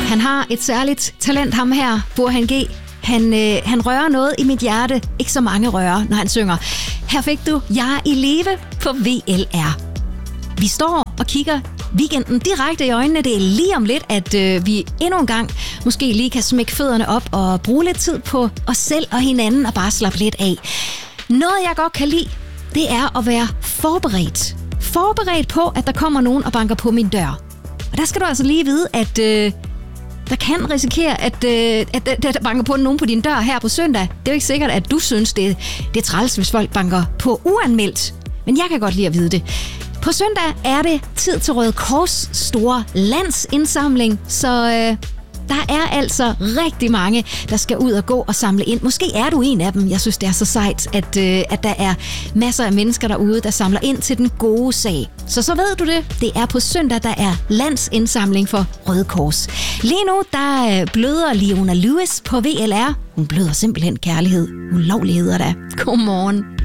Han har et særligt talent, ham her, Burhan G. Han rører noget i mit hjerte. Ikke så mange rører, når han synger. Her fik du Jeg er i live på VLR. Vi står og kigger weekenden direkte i øjnene. Det er lige om lidt, at vi endnu en gang måske lige kan smække fødderne op og bruge lidt tid på os selv og hinanden og bare slappe lidt af. Noget, jeg godt kan lide, det er at være forberedt. Forberedt på, at der kommer nogen og banker på min dør. Og der skal du altså lige vide, at der kan risikere, at der banker på nogen på din dør her på søndag. Det er jo ikke sikkert, at du synes, det er træls, hvis folk banker på uanmeldt. Men jeg kan godt lide at vide det. På søndag er det tid til Røde Kors store landsindsamling, så der er altså rigtig mange, der skal ud og gå og samle ind. Måske er du en af dem. Jeg synes, det er så sejt, at der er masser af mennesker derude, der samler ind til den gode sag. Så ved du det. Det er på søndag, der er landsindsamling for Røde Kors. Lige nu, der bløder Leona Lewis på VLR. Hun bløder simpelthen kærlighed. Ulovligheder da. Godmorgen.